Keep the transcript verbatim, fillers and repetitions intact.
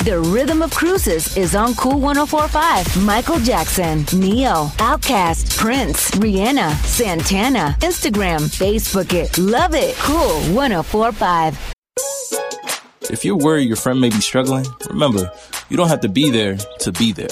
The Rhythm of Cruises is on Cool one oh four point five. Michael Jackson, Neo, Outkast, Prince, Rihanna, Santana. Instagram, Facebook it. Love it. Cool one oh four point five. If you're worried your friend may be struggling, remember, you don't have to be there to be there.